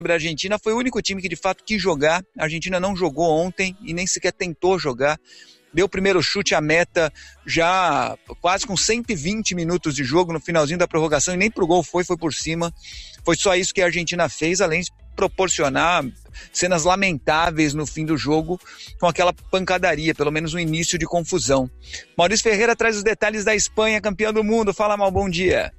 A Argentina foi o único time que de fato quis jogar. A Argentina não jogou ontem e nem sequer tentou jogar. Deu o primeiro chute à meta já quase com 120 minutos de jogo no finalzinho da prorrogação e nem pro gol foi por cima. Foi só isso que a Argentina fez, além de proporcionar cenas lamentáveis no fim do jogo com aquela pancadaria, pelo menos um início de confusão. Maurício Ferreira traz os detalhes da Espanha, campeã do mundo. Fala, Mal, bom dia.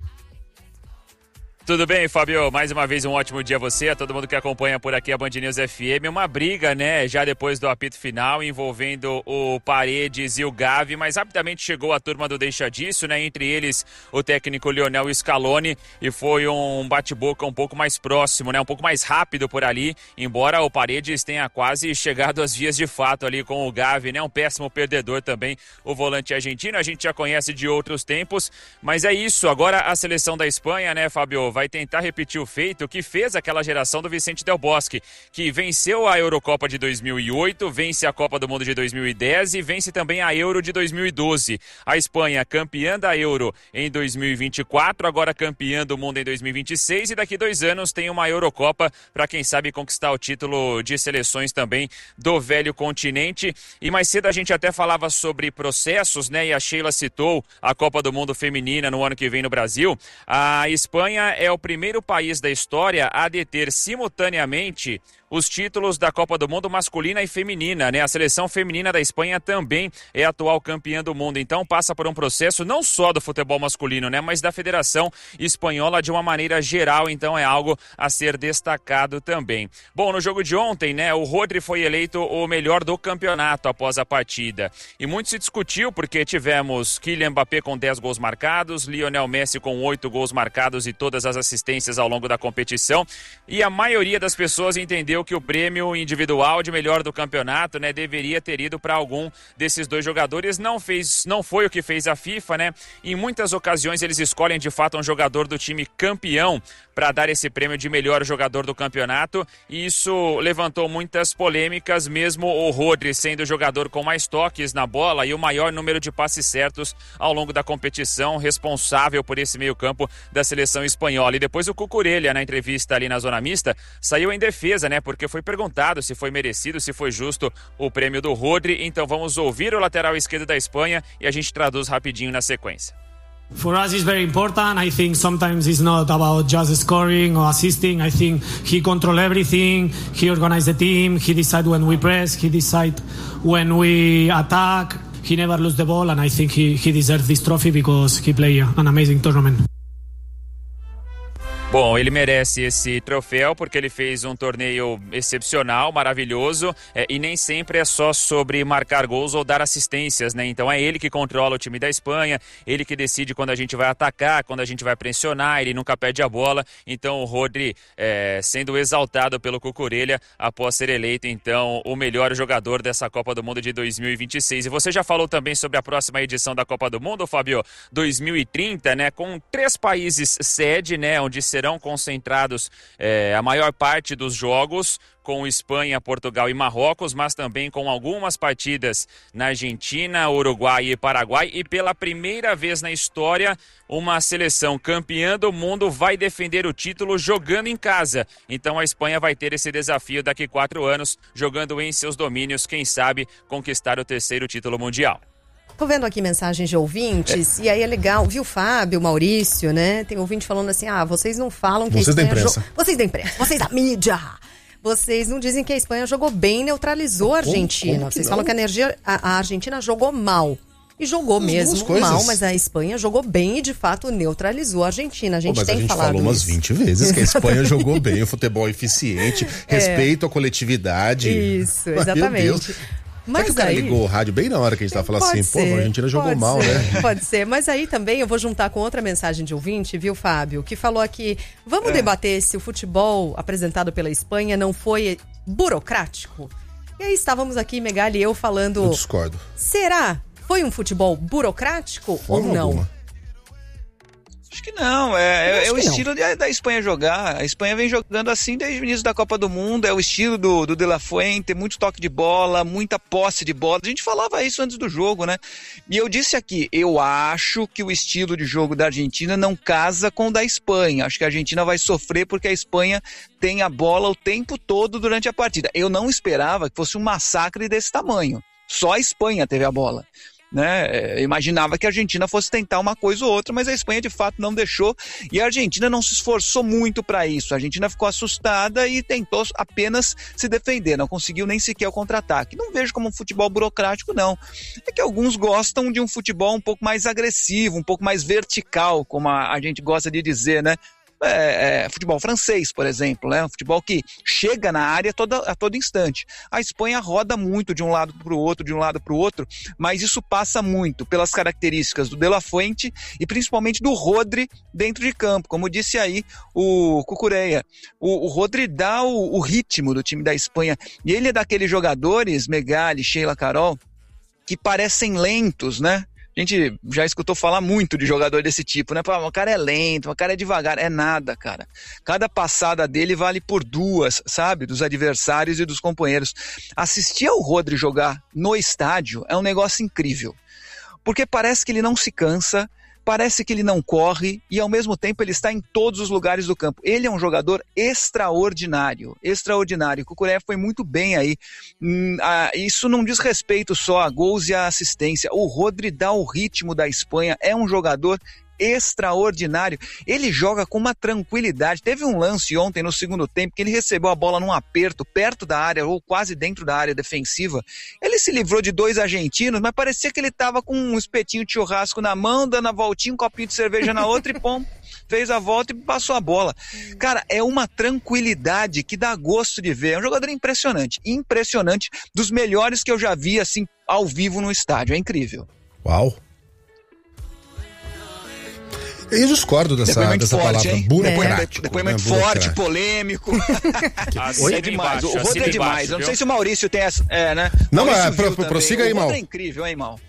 Tudo bem, Fábio? Mais uma vez um ótimo dia a você, a todo mundo que acompanha por aqui a Band News FM. Uma briga, né, já depois do apito final, envolvendo o Paredes e o Gavi, mas rapidamente chegou a turma do Deixa Disso, né, entre eles o técnico Lionel Scaloni, e foi um bate-boca um pouco mais próximo, né, um pouco mais rápido por ali, embora o Paredes tenha quase chegado às vias de fato ali com o Gavi, né, um péssimo perdedor também, o volante argentino, a gente já conhece de outros tempos, mas é isso, agora a seleção da Espanha, né, Fábio, vai tentar repetir o feito que fez aquela geração do Vicente Del Bosque, que venceu a Eurocopa de 2008, vence a Copa do Mundo de 2010 e vence também a Euro de 2012. A Espanha campeã da Euro em 2024, agora campeã do mundo em 2026 e daqui 2 anos tem uma Eurocopa para quem sabe conquistar o título de seleções também do velho continente. E mais cedo a gente até falava sobre processos, né? E a Sheila citou a Copa do Mundo feminina no ano que vem no Brasil. A Espanha é o primeiro país da história a deter simultaneamente os títulos da Copa do Mundo masculina e feminina, né? A seleção feminina da Espanha também é atual campeã do mundo, então passa por um processo não só do futebol masculino, né? Mas da Federação Espanhola de uma maneira geral, então é algo a ser destacado também. Bom, no jogo de ontem, né? O Rodri foi eleito o melhor do campeonato após a partida. E muito se discutiu porque tivemos Kylian Mbappé com 10 gols marcados, Lionel Messi com 8 gols marcados e todas as assistências ao longo da competição. E a maioria das pessoas entendeu que o prêmio individual de melhor do campeonato, né, deveria ter ido para algum desses dois jogadores. Não foi o que fez a FIFA, né? Em muitas ocasiões eles escolhem de fato um jogador do time campeão para dar esse prêmio de melhor jogador do campeonato, e isso levantou muitas polêmicas, mesmo o Rodri sendo o jogador com mais toques na bola e o maior número de passes certos ao longo da competição, responsável por esse meio-campo da seleção espanhola. E depois o Cucurella, na entrevista ali na zona mista, saiu em defesa, né? Porque foi perguntado se foi merecido, se foi justo o prêmio do Rodri. Então vamos ouvir o lateral esquerdo da Espanha e a gente traduz rapidinho na sequência. For us, it's very important. I think sometimes it's not about just scoring or assisting. I think he controls everything. He organizes the team. He decides when we press. He decides when we attack. He never loses the ball, and I think he deserves this trophy because he played an amazing tournament. Bom, ele merece esse troféu porque ele fez um torneio excepcional, maravilhoso, e nem sempre é só sobre marcar gols ou dar assistências, né? Então é ele que controla o time da Espanha, ele que decide quando a gente vai atacar, quando a gente vai pressionar, ele nunca perde a bola. Então o Rodri sendo exaltado pelo Cucurella após ser eleito, então, o melhor jogador dessa Copa do Mundo de 2026. E você já falou também sobre a próxima edição da Copa do Mundo, Fábio, 2030, né? Com 3 países sede, né? Onde serão concentrados a maior parte dos jogos, com Espanha, Portugal e Marrocos, mas também com algumas partidas na Argentina, Uruguai e Paraguai. E pela primeira vez na história, uma seleção campeã do mundo vai defender o título jogando em casa. Então a Espanha vai ter esse desafio daqui 4 anos, jogando em seus domínios, quem sabe conquistar o 3º título mundial. Tô vendo aqui mensagens de ouvintes, e aí é legal, viu, Fábio, Maurício, né? Tem ouvinte falando assim, vocês não falam que vocês a Espanha... da imprensa. Vocês da imprensa, vocês da mídia. Vocês não dizem que a Espanha jogou bem, neutralizou a Argentina. Como Vocês não? falam que a Argentina jogou mal. E jogou mesmo mal, mas a Espanha jogou bem e de fato neutralizou a Argentina. A gente tem falado isso. Mas a gente falou umas 20 vezes que a Espanha jogou bem, o futebol eficiente, respeito à coletividade. Isso, exatamente. Meu Deus. Mas que o cara ligou o rádio bem na hora que a gente tava falando assim, a Argentina jogou mal, né? Pode ser, mas aí também eu vou juntar com outra mensagem de ouvinte, viu, Fábio? Que falou aqui, vamos debater se o futebol apresentado pela Espanha não foi burocrático? E aí estávamos aqui, Megali e eu falando... Eu discordo. Será? Foi um futebol burocrático ou não? Alguma. Acho que não, é o estilo da Espanha jogar. A Espanha vem jogando assim desde o início da Copa do Mundo, é o estilo do De La Fuente, muito toque de bola, muita posse de bola. A gente falava isso antes do jogo, né? E eu disse aqui, eu acho que o estilo de jogo da Argentina não casa com o da Espanha. Acho que a Argentina vai sofrer porque a Espanha tem a bola o tempo todo durante a partida. Eu não esperava que fosse um massacre desse tamanho. Só a Espanha teve a bola. Né? Eu imaginava que a Argentina fosse tentar uma coisa ou outra, mas a Espanha de fato não deixou, e a Argentina não se esforçou muito para isso. A Argentina ficou assustada e tentou apenas se defender, não conseguiu nem sequer o contra-ataque. Não vejo como um futebol burocrático, não. É que alguns gostam de um futebol um pouco mais agressivo, um pouco mais vertical, como a gente gosta de dizer, né? Futebol francês, por exemplo, né? Um futebol que chega na área a todo instante. A Espanha roda muito de um lado para o outro, mas isso passa muito pelas características do De La Fuente e principalmente do Rodri dentro de campo, como disse aí o Cucurella. O Rodri dá o ritmo do time da Espanha, e ele é daqueles jogadores, Megali, Sheila, Carol, que parecem lentos, né? A gente já escutou falar muito de jogador desse tipo, né? O cara é lento, o cara é devagar. É nada, cara. Cada passada dele vale por duas, sabe? Dos adversários e dos companheiros. Assistir ao Rodri jogar no estádio é um negócio incrível. Porque parece que ele não se cansa, parece que ele não corre e ao mesmo tempo ele está em todos os lugares do campo. Ele é um jogador extraordinário, extraordinário. O Cucurella foi muito bem aí. Isso não diz respeito só a gols e a assistência. O Rodri dá o ritmo da Espanha, é um jogador extraordinário. Ele joga com uma tranquilidade. Teve um lance ontem no segundo tempo que ele recebeu a bola num aperto perto da área ou quase dentro da área defensiva. Ele se livrou de 2 argentinos, mas parecia que ele estava com um espetinho de churrasco na mão, dando a voltinha, um copinho de cerveja na outra e pum, fez a volta e passou a bola. Cara, é uma tranquilidade que dá gosto de ver. É um jogador impressionante, dos melhores que eu já vi assim ao vivo no estádio. É incrível. Uau! Eu discordo dessa palavra, burocrático. Depoimento forte, polêmico. É demais. O Rodri é demais. Eu não sei se o Maurício tem essa... né? Não, mas prossiga aí, Mal. O Rodri é incrível, hein, Mal?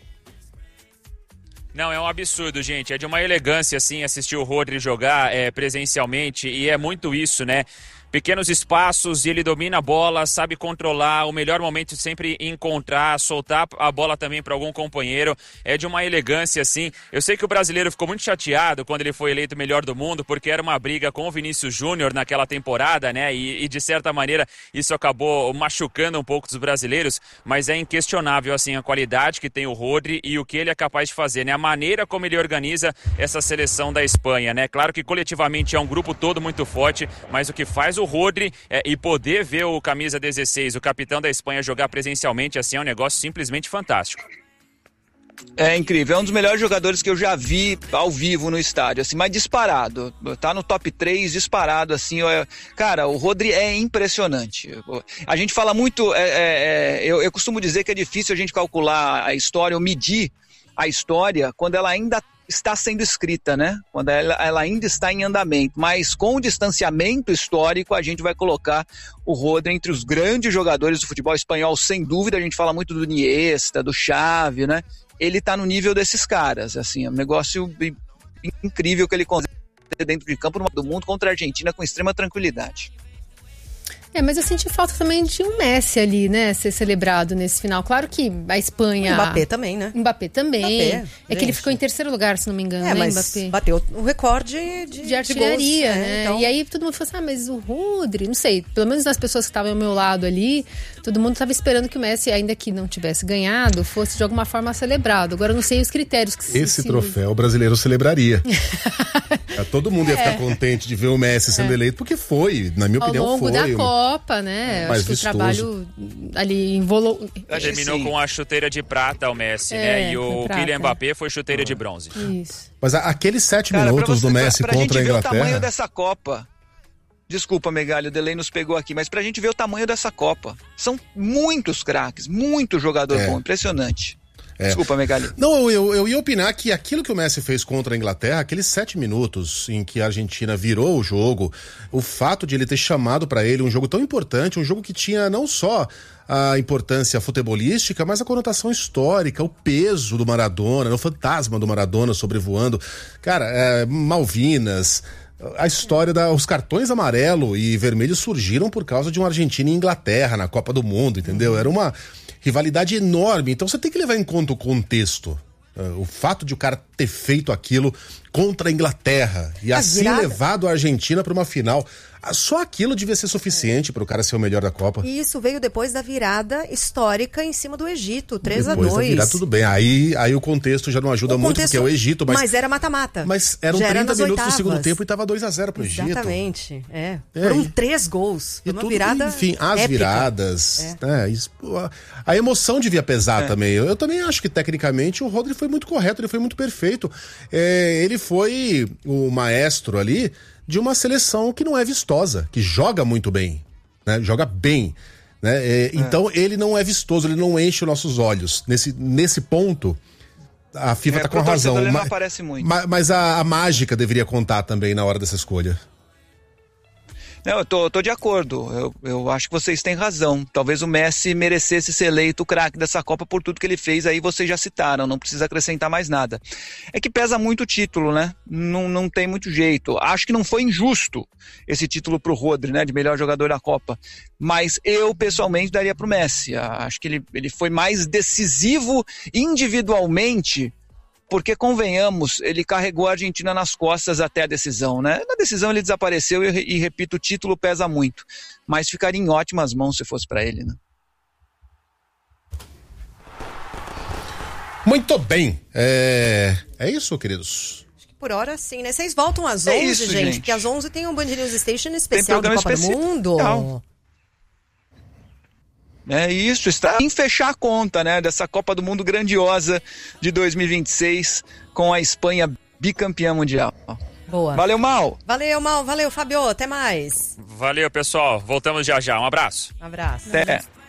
Não, é um absurdo, gente. É de uma elegância, assim, assistir o Rodri jogar presencialmente, e é muito isso, né? Pequenos espaços e ele domina a bola, sabe controlar, o melhor momento sempre encontrar, soltar a bola também para algum companheiro. É de uma elegância, assim. Eu sei que o brasileiro ficou muito chateado quando ele foi eleito melhor do mundo, porque era uma briga com o Vinícius Júnior naquela temporada, né? E de certa maneira isso acabou machucando um pouco os brasileiros, mas é inquestionável, assim, a qualidade que tem o Rodri e o que ele é capaz de fazer, né? A maneira como ele organiza essa seleção da Espanha, né? Claro que coletivamente é um grupo todo muito forte, mas o que faz o Rodri e poder ver o camisa 16, o capitão da Espanha, jogar presencialmente assim é um negócio simplesmente fantástico. É incrível, é um dos melhores jogadores que eu já vi ao vivo no estádio, assim, mas disparado, tá no top 3, disparado, assim, cara, o Rodri é impressionante. A gente fala muito, eu costumo dizer que é difícil a gente calcular a história ou medir a história quando ela ainda está sendo escrita, né? Quando ela ainda está em andamento, mas com o distanciamento histórico a gente vai colocar o Rodri entre os grandes jogadores do futebol espanhol, sem dúvida. A gente fala muito do Iniesta, do Xavi, né? Ele tá no nível desses caras, assim, é um negócio incrível que ele consegue dentro de campo do mundo contra a Argentina com extrema tranquilidade. Mas eu senti falta também de um Messi ali, né? Ser celebrado nesse final. Claro que a Espanha... O Mbappé também, né? Mbappé também. É que ele ficou em terceiro lugar, se não me engano, né, mas Mbappé? Bateu o recorde de artilharia, gols, né? Então... E aí todo mundo falou assim, mas o Rodri... Não sei, pelo menos das pessoas que estavam ao meu lado ali, todo mundo estava esperando que o Messi, ainda que não tivesse ganhado, fosse de alguma forma celebrado. Agora eu não sei os critérios que esse troféu o brasileiro celebraria. Todo mundo ia ficar contente de ver o Messi sendo eleito, porque foi, na minha opinião, foi. Ao longo da Copa, né? Mais acho que vistoso. o trabalho ali terminou com a chuteira de prata o Messi, né? E o Kylian Mbappé foi chuteira de bronze. Isso. Mas aqueles 7 minutos do Messi contra a Inglaterra... Pra gente ver o tamanho dessa Copa... Desculpa, Megali, o delay nos pegou aqui, mas pra gente ver o tamanho dessa Copa. São muitos craques, muito jogador bom, impressionante. Desculpa, Megali. Não, eu ia opinar que aquilo que o Messi fez contra a Inglaterra, aqueles 7 minutos em que a Argentina virou o jogo, o fato de ele ter chamado para ele um jogo tão importante, um jogo que tinha não só a importância futebolística, mas a conotação histórica, o peso do Maradona, o fantasma do Maradona sobrevoando. Cara, Malvinas, a história os cartões amarelo e vermelho surgiram por causa de uma Argentina e Inglaterra na Copa do Mundo, entendeu? Era uma rivalidade enorme, então você tem que levar em conta o contexto. O fato de o cara ter feito aquilo contra a Inglaterra e assim levado a Argentina para uma final, só aquilo devia ser suficiente para o cara ser o melhor da Copa. E isso veio depois da virada histórica em cima do Egito, 3-2. Depois da virada, tudo bem. Aí o contexto já não ajuda muito, porque é o Egito. Mas era mata-mata. Mas eram 30 minutos do segundo tempo e estava 2-0 pro Egito. Exatamente. Foram 3 gols. Foi uma virada enfim, as épica. Viradas. A emoção devia pesar também. Eu também acho que, tecnicamente, o Rodri foi muito correto, ele foi muito perfeito. Ele foi o maestro ali de uma seleção que não é vistosa, que joga muito bem, né? Joga bem, né? Então ele não é vistoso, ele não enche os nossos olhos. Nesse ponto, a FIFA tá com razão. Ele não aparece muito. Mas a mágica deveria contar também na hora dessa escolha. Não, eu tô de acordo. Eu acho que vocês têm razão. Talvez o Messi merecesse ser eleito o craque dessa Copa por tudo que ele fez. Aí vocês já citaram, não precisa acrescentar mais nada. É que pesa muito o título, né? Não tem muito jeito. Acho que não foi injusto esse título pro Rodri, né? De melhor jogador da Copa. Mas eu, pessoalmente, daria pro Messi. Acho que ele foi mais decisivo individualmente, porque, convenhamos, ele carregou a Argentina nas costas até a decisão, né? Na decisão ele desapareceu e repito, o título pesa muito. Mas ficaria em ótimas mãos se fosse para ele, né? Muito bem. É isso, queridos? Acho que por hora sim, né? Vocês voltam às 11, isso, gente? Porque às 11 tem um Band News Station especial de Copa do Mundo. É isso, está em fechar a conta, né, dessa Copa do Mundo grandiosa de 2026 com a Espanha bicampeã mundial. Boa. Valeu, Mal. Valeu, Fábio. Até mais. Valeu, pessoal. Voltamos já. Um abraço. Um abraço. Até.